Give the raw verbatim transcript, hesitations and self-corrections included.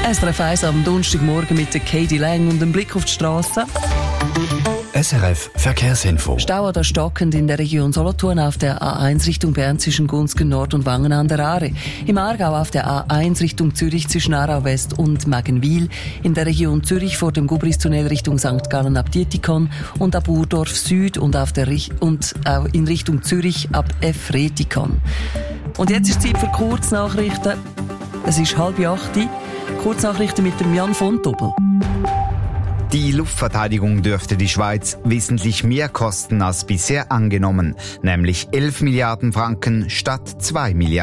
S R F eins am Donnerstagmorgen mit der Katie Lang und einem Blick auf die Straße. S R F Verkehrsinfo. Stau oder stockend in der Region Solothurn auf der A eins Richtung Bern zwischen Gunzgen Nord und Wangen an der Aare. Im Aargau auf der A eins Richtung Zürich zwischen Aarau West und Magenwil. In der Region Zürich vor dem Gubristunnel Richtung Sankt Gallen ab Dietikon und ab Urdorf Süd und, auf der Rich- und auch in Richtung Zürich ab Efretikon. Und jetzt ist Zeit für Kurznachrichten. Es ist halb acht. Kurznachrichten mit dem Jan von Doppel. Die Luftverteidigung dürfte die Schweiz wesentlich mehr kosten als bisher angenommen, nämlich elf Milliarden Franken statt zwei Milliarden.